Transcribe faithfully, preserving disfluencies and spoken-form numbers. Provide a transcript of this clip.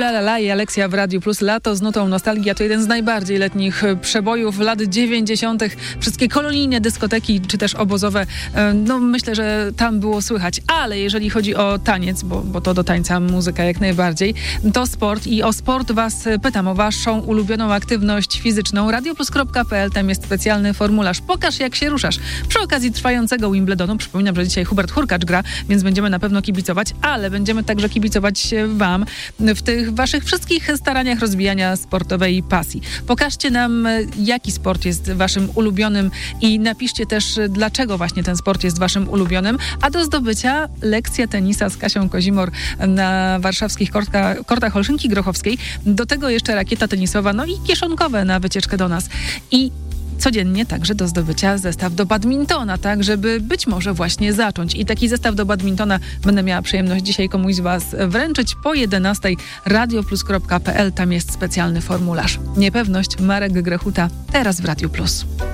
La La La i Alexia w Radiu Plus. Lato z nutą nostalgia to jeden z najbardziej letnich przebojów lat dziewięćdziesiątych. Wszystkie kolonijne dyskoteki, czy też obozowe, no myślę, że tam było słychać. Ale jeżeli chodzi o taniec, bo, bo to do tańca muzyka jak najbardziej, to sport i o sport was pytam, o waszą ulubioną aktywność fizyczną. radioplus kropka pe el, tam jest specjalny formularz. Pokaż, jak się ruszasz. Przy okazji trwającego Wimbledonu, przypominam, że dzisiaj Hubert Hurkacz gra, więc będziemy na pewno kibicować, ale będziemy także kibicować wam w tych waszych wszystkich staraniach rozwijania sportowej pasji. Pokażcie nam, jaki sport jest waszym ulubionym i napiszcie też, dlaczego właśnie ten sport jest waszym ulubionym. A do zdobycia lekcja tenisa z Kasią Kozimor na warszawskich kortka, kortach Olszynki Grochowskiej. Do tego jeszcze rakieta tenisowa, no i kieszonkowe na wycieczkę do nas. I codziennie także do zdobycia zestaw do badmintona, tak, żeby być może właśnie zacząć. I taki zestaw do badmintona będę miała przyjemność dzisiaj komuś z was wręczyć po jedenastej. radioplus kropka pe el, tam jest specjalny formularz. Niepewność, Marek Grechuta, teraz w Radiu Plus.